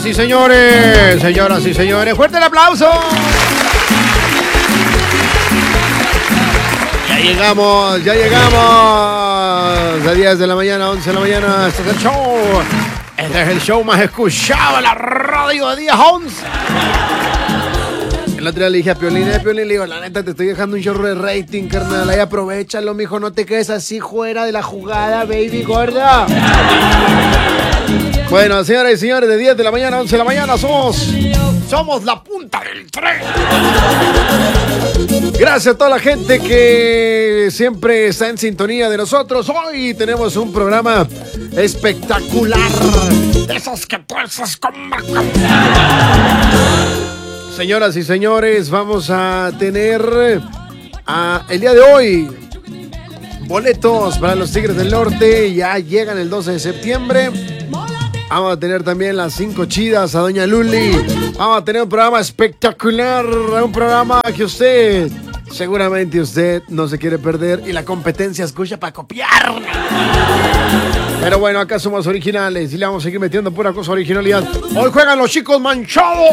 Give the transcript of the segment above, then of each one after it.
y señores, fuerte el aplauso. Ya llegamos. A 10 de la mañana, 11 de la mañana, este es el show. Este es el show más escuchado en la radio de 10 a 11. El otro día le dije a Piolín, le digo, la neta, te estoy dejando un chorro de rating, carnal. Ahí aprovechalo, mijo, no te quedes así fuera de la jugada, baby gorda. Bueno, señoras y señores, de 10 de la mañana a 11 de la mañana somos la punta del tren. Gracias a toda la gente que siempre está en sintonía de nosotros. Hoy tenemos un programa espectacular. De esos que tuerces con... Señoras y señores, vamos a tener el día de hoy boletos para los Tigres del Norte. Ya llegan el 12 de septiembre. Vamos a tener también las 5 chidas a Doña Luli. Vamos a tener un programa espectacular. Un programa que seguramente usted no se quiere perder. Y la competencia escucha para copiar. Pero bueno, acá somos originales y le vamos a seguir metiendo pura cosa originalidad. Hoy juegan los chicos manchados.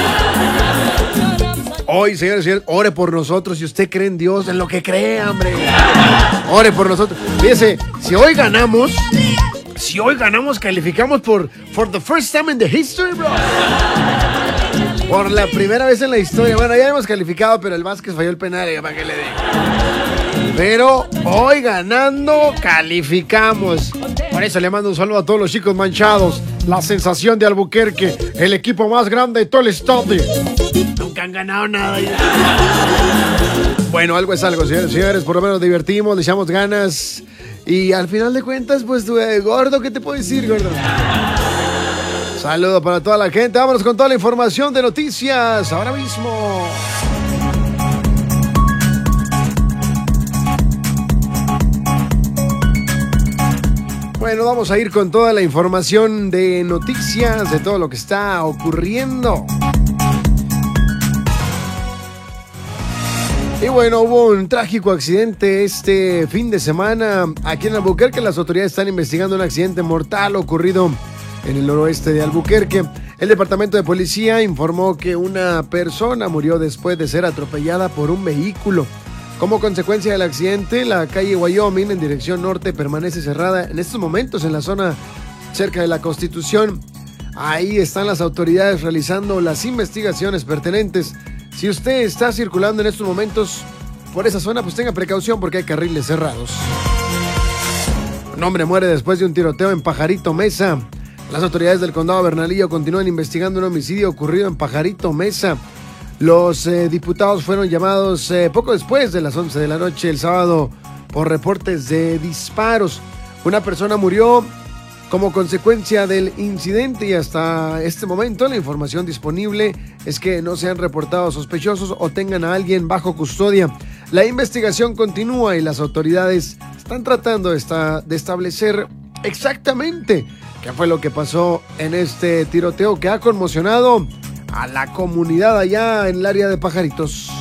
Hoy, señores y señores, ore por nosotros. Si usted cree en Dios, en lo que cree, hombre. Ore por nosotros. Fíjese, si hoy ganamos, calificamos for the first time in the history, bro. Por la primera vez en la historia. Bueno, ya hemos calificado, pero el Vázquez falló el penal, para que le diga. Pero hoy ganando, calificamos. Por eso le mando un saludo a todos los chicos manchados. La sensación de Albuquerque, el equipo más grande de todo el estadio. Nunca han ganado nada. Bueno, algo es algo, señores y señores. Por lo menos divertimos, le echamos ganas. Y al final de cuentas, pues, gordo, ¿qué te puedo decir, gordo? Saludos para toda la gente. Vámonos con toda la información de noticias ahora mismo. Bueno, vamos a ir con toda la información de noticias, de todo lo que está ocurriendo. Y bueno, hubo un trágico accidente este fin de semana aquí en Albuquerque. Las autoridades están investigando un accidente mortal ocurrido en el noroeste de Albuquerque. El departamento de policía informó que una persona murió después de ser atropellada por un vehículo. Como consecuencia del accidente, la calle Wyoming en dirección norte permanece cerrada en estos momentos en la zona cerca de la Constitución. Ahí están las autoridades realizando las investigaciones pertinentes. Si usted está circulando en estos momentos por esa zona, pues tenga precaución porque hay carriles cerrados. Un hombre muere después de un tiroteo en Pajarito Mesa. Las autoridades del condado Bernalillo continúan investigando un homicidio ocurrido en Pajarito Mesa. Los diputados fueron llamados poco después de las 11 de la noche el sábado por reportes de disparos. Una persona murió como consecuencia del incidente y hasta este momento la información disponible es que no se han reportado sospechosos o tengan a alguien bajo custodia. La investigación continúa y las autoridades están tratando de establecer exactamente qué fue lo que pasó en este tiroteo que ha conmocionado a la comunidad allá en el área de Pajaritos.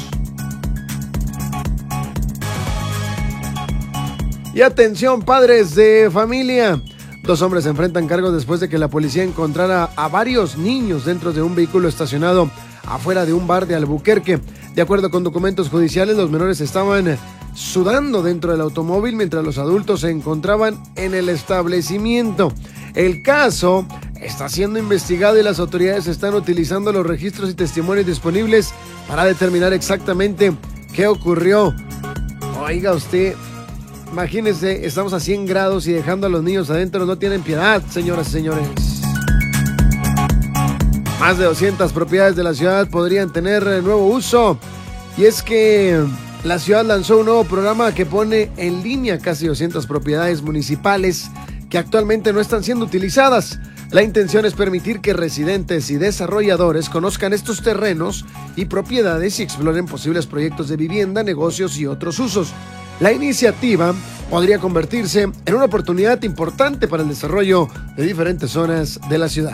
Y atención, padres de familia. 2 hombres se enfrentan cargos después de que la policía encontrara a varios niños dentro de un vehículo estacionado afuera de un bar de Albuquerque. De acuerdo con documentos judiciales, los menores estaban sudando dentro del automóvil mientras los adultos se encontraban en el establecimiento. El caso está siendo investigado y las autoridades están utilizando los registros y testimonios disponibles para determinar exactamente qué ocurrió. Oiga usted, imagínense, estamos a 100 grados y dejando a los niños adentro, no tienen piedad, señoras y señores. Más de 200 propiedades de la ciudad podrían tener nuevo uso. Y es que la ciudad lanzó un nuevo programa que pone en línea casi 200 propiedades municipales que actualmente no están siendo utilizadas. La intención es permitir que residentes y desarrolladores conozcan estos terrenos y propiedades y exploren posibles proyectos de vivienda, negocios y otros usos. La iniciativa podría convertirse en una oportunidad importante para el desarrollo de diferentes zonas de la ciudad.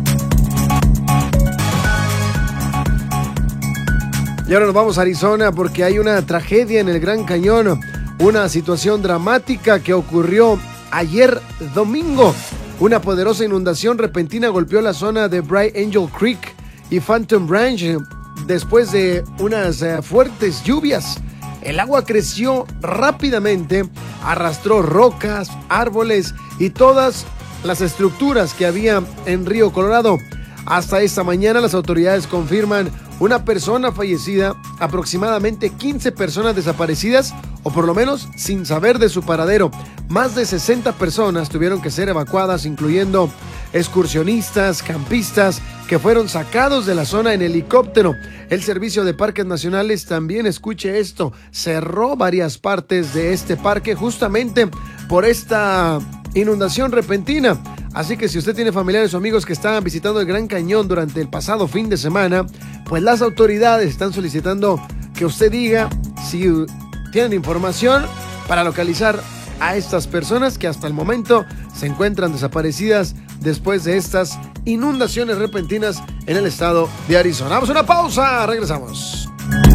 Y ahora nos vamos a Arizona porque hay una tragedia en el Gran Cañón, una situación dramática que ocurrió ayer domingo. Una poderosa inundación repentina golpeó la zona de Bright Angel Creek y Phantom Ranch después de unas fuertes lluvias. El agua creció rápidamente, arrastró rocas, árboles y todas las estructuras que había en Río Colorado. Hasta esta mañana las autoridades confirman una persona fallecida, aproximadamente 15 personas desaparecidas o por lo menos sin saber de su paradero. Más de 60 personas tuvieron que ser evacuadas, incluyendo excursionistas, campistas que fueron sacados de la zona en helicóptero. El Servicio de Parques Nacionales también, escuche esto, cerró varias partes de este parque justamente por esta inundación repentina. Así que si usted tiene familiares o amigos que estaban visitando el Gran Cañón durante el pasado fin de semana, pues las autoridades están solicitando que usted diga si tienen información para localizar a estas personas que hasta el momento se encuentran desaparecidas después de estas inundaciones repentinas en el estado de Arizona. Vamos a una pausa, regresamos.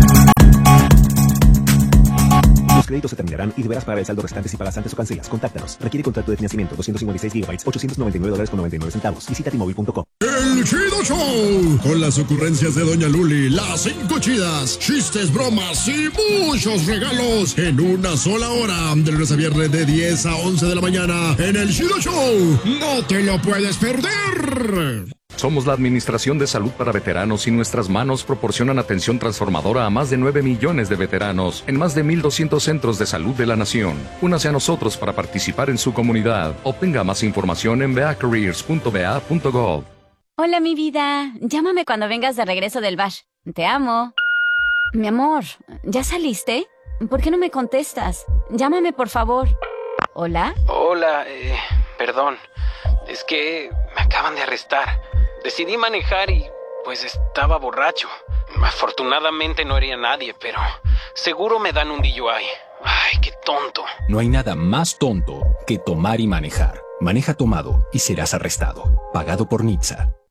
Los créditos se terminarán y deberás pagar el saldo restante si pagas antes o cancelas. Contáctanos. Requiere contrato de financiamiento. 256 GB, $899.99. Visita T-Mobile.com. El Chido Show, con las ocurrencias de Doña Luli, las 5 chidas, chistes, bromas y muchos regalos en una sola hora, de lunes a viernes de 10 a 11 de la mañana en El Chido Show. No te lo puedes perder. Somos la Administración de Salud para Veteranos y nuestras manos proporcionan atención transformadora a más de 9 millones de veteranos en más de 1,200 centros de salud de la nación. Únase a nosotros para participar en su comunidad. Obtenga más información en beacareers.ba.gov. Hola, mi vida. Llámame cuando vengas de regreso del bash. Te amo. Mi amor, ¿ya saliste? ¿Por qué no me contestas? Llámame, por favor. ¿Hola? Hola, perdón. Es que me acaban de arrestar. Decidí manejar y, pues, estaba borracho. Afortunadamente no hería a nadie, pero seguro me dan un DUI. Ay, qué tonto. No hay nada más tonto que tomar y manejar. Maneja tomado y serás arrestado. Pagado por NHTSA.